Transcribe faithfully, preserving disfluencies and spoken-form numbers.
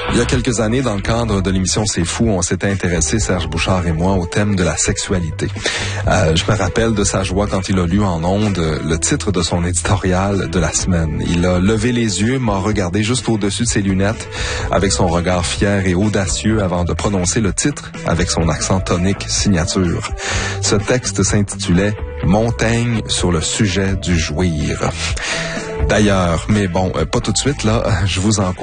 Il y a quelques années, dans le cadre de l'émission C'est fou, on s'était intéressé, Serge Bouchard et moi, au thème de la sexualité. Euh, je me rappelle de sa joie quand il a lu en ondes le titre de son éditorial de la semaine. Il a levé les yeux, m'a regardé juste au-dessus de ses lunettes avec son regard fier et audacieux avant de prononcer le titre avec son accent tonique signature. Ce texte s'intitulait « Montaigne sur le sujet du jouir ». D'ailleurs, mais bon, pas tout de suite, là, je vous en